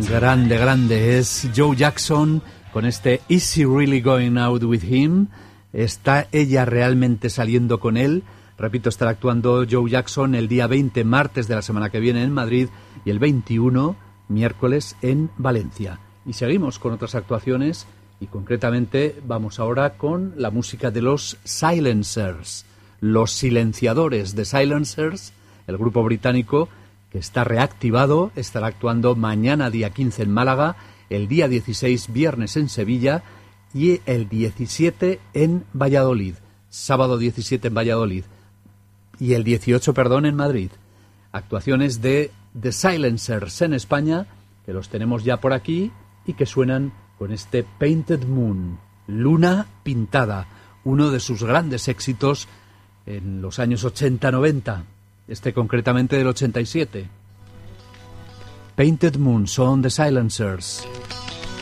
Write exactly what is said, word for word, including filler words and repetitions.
Grande, grande, es Joe Jackson con este Is She Really Going Out With Him? ¿Está ella realmente saliendo con él? Repito, estará actuando Joe Jackson el día veinte, martes de la semana que viene en Madrid, y el veintiuno, miércoles, en Valencia. Y seguimos con otras actuaciones, y concretamente vamos ahora con la música de los Silencers, los silenciadores de Silencers, el grupo británico que está reactivado, estará actuando mañana día quince en Málaga, el día dieciséis viernes en Sevilla y el diecisiete en Valladolid, sábado diecisiete en Valladolid y el dieciocho, perdón, en Madrid. Actuaciones de The Silencers en España, que los tenemos ya por aquí y que suenan con este Painted Moon, Luna Pintada, uno de sus grandes éxitos en los años ochenta noventa. Este concretamente del ochenta y siete. Painted Moon son The Silencers.